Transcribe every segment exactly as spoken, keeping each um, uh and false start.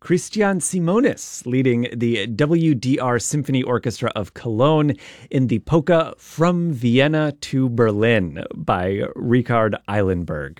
Christian Simonis leading the W D R Symphony Orchestra of Cologne in the polka From Vienna to Berlin by Richard Eilenberg.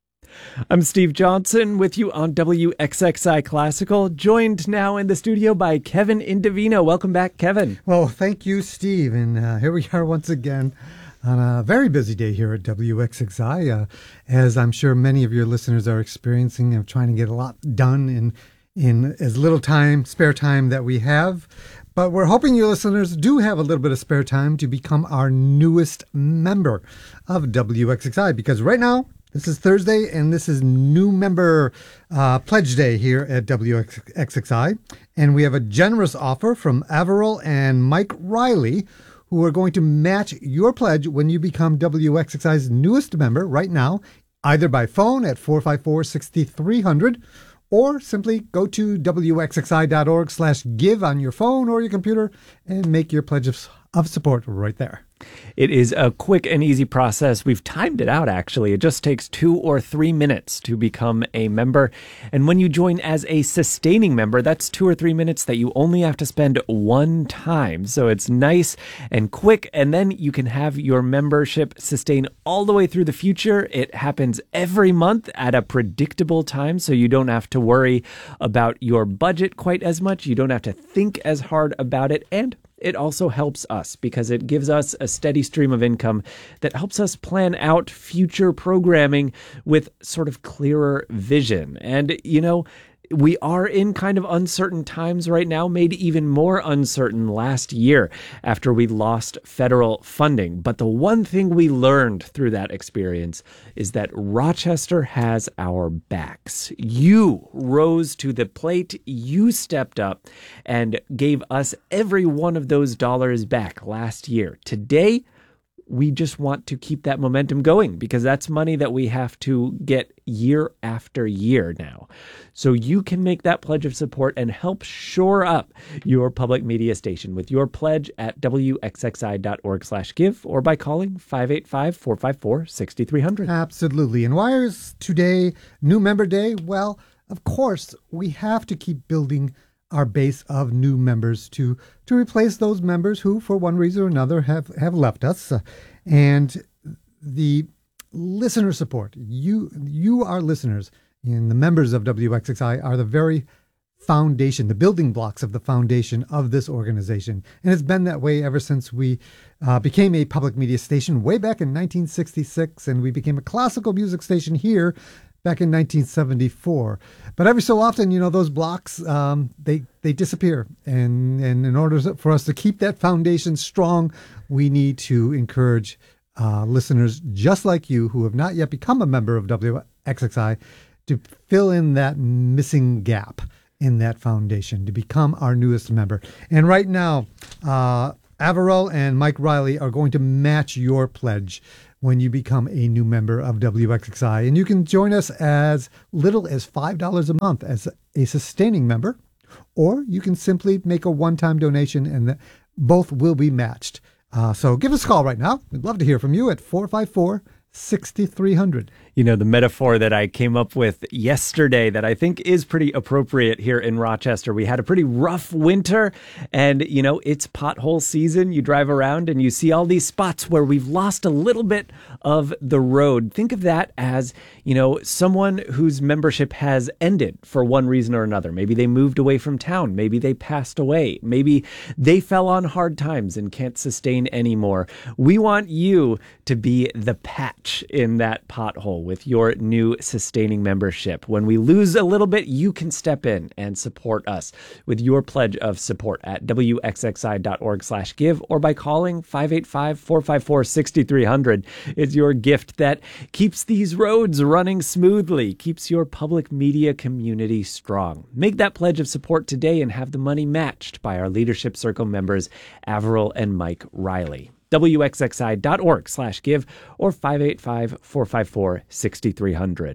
I'm Steve Johnson with you on W X X I Classical, joined now in the studio by Kevin Indovino. Welcome back, Kevin. Well, thank you, Steve. And uh, here we are once again on a very busy day here at W X X I, uh, as I'm sure many of your listeners are experiencing of trying to get a lot done in, in as little time, spare time that we have. But we're hoping your listeners do have a little bit of spare time to become our newest member of W X X I, because right now, this is Thursday, and this is new member uh, pledge day here at W X X I. And we have a generous offer from Averill and Mike Riley, who are going to match your pledge when you become W X X I's newest member right now, either by phone at four five four, six three zero zero, or simply go to W X X I dot org slash give on your phone or your computer and make your pledge of, of support right there. It is a quick and easy process. We've timed it out, actually. It just takes two or three minutes to become a member. And when you join as a sustaining member, that's two or three minutes that you only have to spend one time. So it's nice and quick. And then you can have your membership sustain all the way through the future. It happens every month at a predictable time, so you don't have to worry about your budget quite as much. You don't have to think as hard about it. And it also helps us because it gives us a steady stream of income that helps us plan out future programming with sort of clearer vision. And, you know, we are in kind of uncertain times right now, made even more uncertain last year after we lost federal funding. But the one thing we learned through that experience is that Rochester has our backs. You rose to the plate, you stepped up and gave us every one of those dollars back last year. Today, we just want to keep that momentum going because that's money that we have to get year after year now. So you can make that pledge of support and help shore up your public media station with your pledge at W X X I dot org slash give or by calling five eight five, four five four, six three zero zero. Absolutely. And why is today New Member Day? Well, of course, we have to keep building our base of new members to to replace those members who, for one reason or another, have, have left us. Uh, and the listener support, you you our listeners and the members of W X X I are the very foundation, the building blocks of the foundation of this organization. And it's been that way ever since we uh, became a public media station way back in nineteen sixty-six, and we became a classical music station here back in nineteen seventy-four. But every so often, you know, those blocks, um, they they disappear. And, and in order for us to keep that foundation strong, we need to encourage uh, listeners just like you who have not yet become a member of W X X I to fill in that missing gap in that foundation, to become our newest member. And right now, uh, Averill and Mike Riley are going to match your pledge when you become a new member of W X X I. And you can join us as little as five dollars a month as a sustaining member, or you can simply make a one-time donation and the, both will be matched. Uh, so give us a call right now. We'd love to hear from you at four five four, six three zero zero. You know, the metaphor that I came up with yesterday that I think is pretty appropriate here in Rochester. We had a pretty rough winter and, you know, it's pothole season. You drive around and you see all these spots where we've lost a little bit of the road. Think of that as, you know, someone whose membership has ended for one reason or another. Maybe they moved away from town. Maybe they passed away. Maybe they fell on hard times and can't sustain anymore. We want you to be the patch in that pothole with your new sustaining membership. When we lose a little bit, you can step in and support us with your pledge of support at W X X I dot org slash give or by calling five eight five, four five four, six three zero zero. It's your gift that keeps these roads running smoothly, keeps your public media community strong. Make that pledge of support today and have the money matched by our Leadership Circle members, Averill and Mike Riley. W X X I dot org slash give or five eight five, four five four, six three zero zero.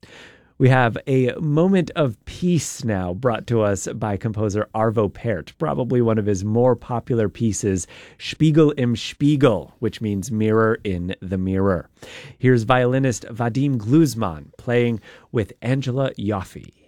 We have a moment of peace now brought to us by composer Arvo Pärt, probably one of his more popular pieces, Spiegel im Spiegel, which means mirror in the mirror. Here's violinist Vadim Gluzman playing with Angela Yoffe.